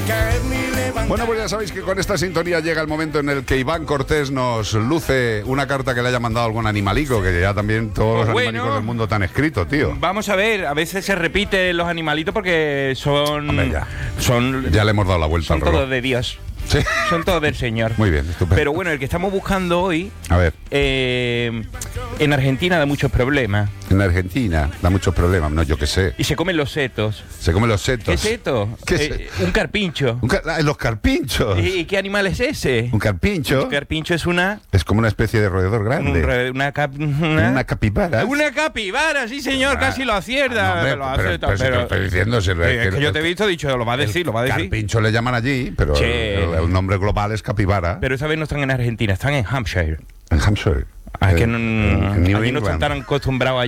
Bueno, pues ya sabéis que con esta sintonía llega el momento en el que Iván Cortés nos luce una carta que le haya mandado algún animalico, que ya también todos los animalicos del mundo están escritos, tío. Vamos a ver, a veces se repiten los animalitos porque son... Hombre, ya le hemos dado la vuelta al son reloj. todos de Dios. Sí. Son todos del Señor. Muy bien, estupendo. Pero bueno, el que estamos buscando hoy, A ver, en Argentina da muchos problemas. en Argentina da muchos problemas, no, yo qué sé. Y se comen los setos. Se comen los setos. ¿Qué es seto? ¿Qué es? Un carpincho. Los carpinchos. ¿Y qué animal es ese? Un carpincho Un carpincho es una... es como una especie de roedor grande. Una capibara. Una capibara, sí señor, casi lo acierta. No, hombre, pero si te estoy diciendo, es que yo te he visto, dicho, lo va a decir, lo va a decir. Carpincho le llaman allí, pero Che. el nombre global es capibara. Pero esa vez no están en Argentina, están en Hampshire. En Hampshire. Es que en New allí no England. están tan acostumbrados